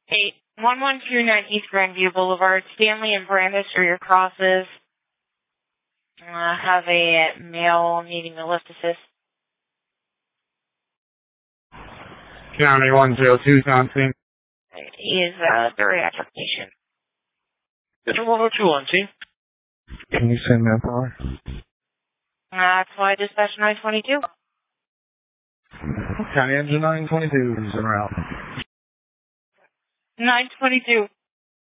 1129 East Grandview Boulevard, Stanley and Brandis are your crosses. Have a male needing a lift assist. County 102, Thompson. Is bariatric patient. It's 102 team. Can you send that power? That's why I dispatched 922. County engine 922 is en route. 922.